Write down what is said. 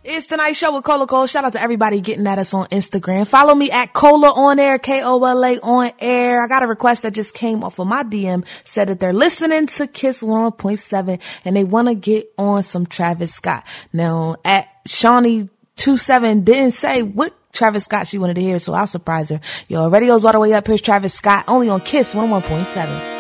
It's the Night Show with Cola Cole. Shout out to everybody getting at us on Instagram. Follow me at Cola on air, Kola on air. I got a request that just came off of my DM, said that they're listening to Kiss 101.7 and they want to get on some Travis Scott. Now, at Shawnee27 didn't say what Travis Scott she wanted to hear, so I'll surprise her. Yo, radio's all the way up. Here's Travis Scott, only on Kiss 101.7.